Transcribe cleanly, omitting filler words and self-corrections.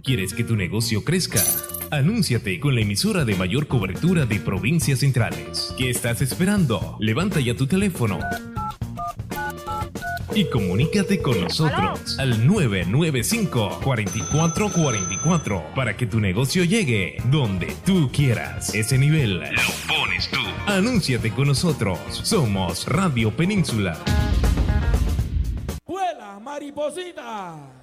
¿Quieres que tu negocio crezca? Anúnciate con la emisora de mayor cobertura de provincias centrales. ¿Qué estás esperando? Levanta ya tu teléfono y comunícate con nosotros al 995-4444 para que tu negocio llegue donde tú quieras. Ese nivel lo pones tú. Anúnciate con nosotros. Somos Radio Península. ¡Vuela, mariposita!